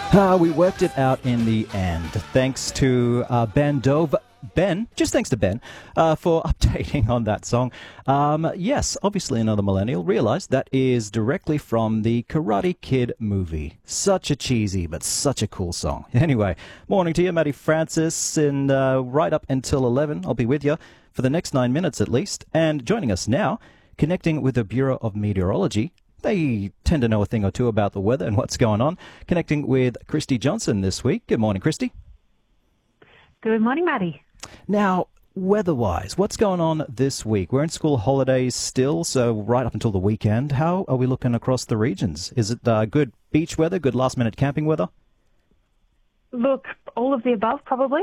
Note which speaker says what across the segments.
Speaker 1: We worked it out in the end. Thanks to thanks to Ben for updating on that song. Yes, obviously another millennial realized that is directly from the Karate Kid movie. Such a cheesy, but such a cool song. Anyway, morning to you, Matty Francis, and right up until 11, I'll be with you for the next 9 minutes at least. And joining us now, connecting with the Bureau of Meteorology. They tend to know a thing or two about the weather and what's going on. Connecting with Christy Johnson this week. Good morning, Christy.
Speaker 2: Good morning, Maddie.
Speaker 1: Now, weather-wise, what's going on this week? We're in school holidays still, so right up until the weekend. How are we looking across the regions? Is it good beach weather, good last-minute camping weather?
Speaker 2: Look, all of the above, probably.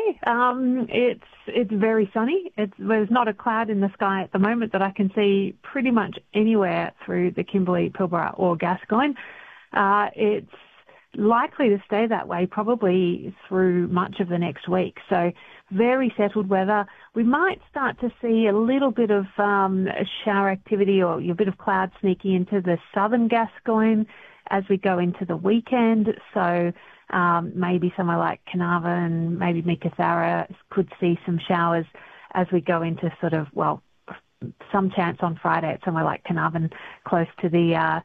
Speaker 2: It's very sunny. There's not a cloud in the sky at the moment that I can see pretty much anywhere through the Kimberley, Pilbara or Gascoyne. It's likely to stay that way probably through much of the next week. So very settled weather. We might start to see a little bit of shower activity or a bit of cloud sneaking into the southern Gascoyne as we go into the weekend. So maybe somewhere like Carnarvon, maybe Meekatharra could see some showers as we go into some chance on Friday at somewhere like Carnarvon close to the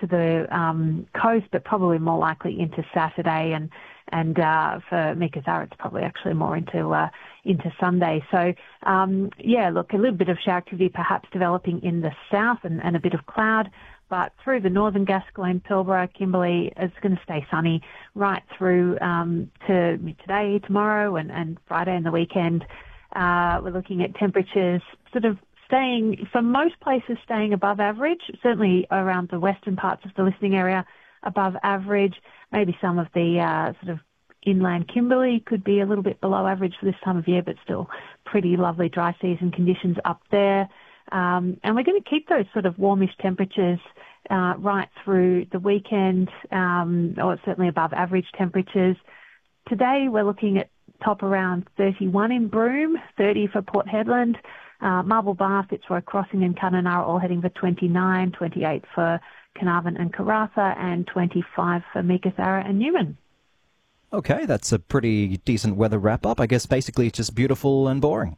Speaker 2: coast, but probably more likely into Saturday, and for Meekatharra it's probably actually more into Sunday. So look, a little bit of shower activity perhaps developing in the south and a bit of cloud. But through the northern Gascoyne, Pilbara, Kimberley, it's going to stay sunny right through to today, tomorrow, and Friday and the weekend. We're looking at temperatures sort of staying, for most places, staying above average, certainly around the western parts of the listening area, above average. Maybe some of the sort of inland Kimberley could be a little bit below average for this time of year, but still pretty lovely dry season conditions up there. And we're going to keep those sort of warmish temperatures right through the weekend, or certainly above average temperatures. Today we're looking at top around 31 in Broome, 30 for Port Hedland, Marble Bar, Fitzroy Crossing and Kununurra all heading for 29, 28 for Carnarvon and Karratha, and 25 for Meekatharra and Newman.
Speaker 1: Okay, that's a pretty decent weather wrap-up. I guess basically it's just beautiful and boring.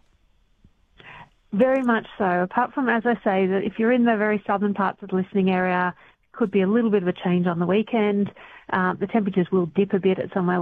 Speaker 2: Very much so. Apart from, as I say, that if you're in the very southern parts of the listening area, could be a little bit of a change on the weekend. The temperatures will dip a bit at somewhere